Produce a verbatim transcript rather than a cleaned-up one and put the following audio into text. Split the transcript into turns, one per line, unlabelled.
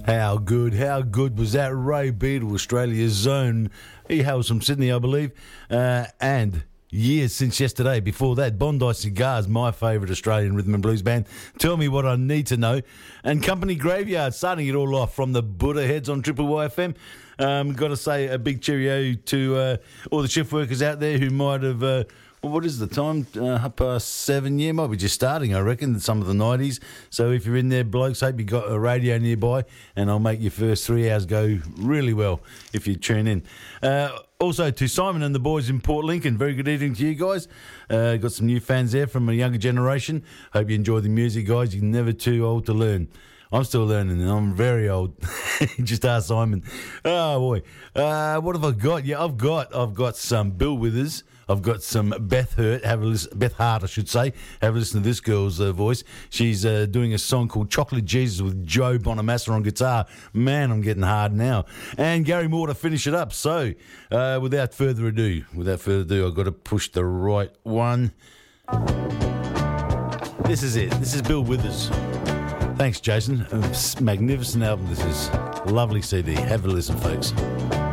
How good, how good was that? Ray Beadle, Australia's Zone. He hails from Sydney, I believe. Uh, and years since yesterday. Before that, Bondi Cigars, my favourite Australian rhythm and blues band. Tell me what I need to know. And Company Graveyard, starting it all off from the Buddha Heads on Triple Y F M. Um, got to say a big cheerio to uh, all the shift workers out there who might have... Uh, well, what is the time? Uh, half past seven. Yeah, might be just starting, I reckon, some of the nineties. So if you're in there, blokes, hope you got a radio nearby, and I'll make your first three hours go really well if you tune in. Uh, also to Simon and the boys in Port Lincoln, very good evening to you guys. Uh, got some new fans there from a younger generation. Hope you enjoy the music, guys. You're never too old to learn. I'm still learning, and I'm very old. Just ask Simon. Oh boy, uh, what have I got? Yeah, I've got I've got some Bill Withers. I've got some Beth Hurt. Have a listen, Beth Hart, I should say. Have a listen to this girl's uh, voice. She's uh, doing a song called Chocolate Jesus with Joe Bonamassa on guitar. Man, I'm getting hard now. And Gary Moore to finish it up. So, uh, without further ado, without further ado, I've got to push the right one. This is it. This is Bill Withers. Thanks, Jason. A magnificent album this is. Lovely C D. Have a listen, folks.